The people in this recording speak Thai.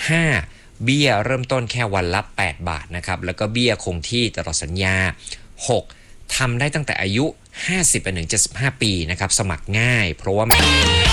5. เบี้ยเริ่มต้นแค่วันละ8 บาทนะครับแล้วก็เบี้ยคงที่ตลอดสัญญา 6. ทำได้ตั้งแต่อายุ50 ไปถึง 75 ปีนะครับสมัครง่ายเพราะว่า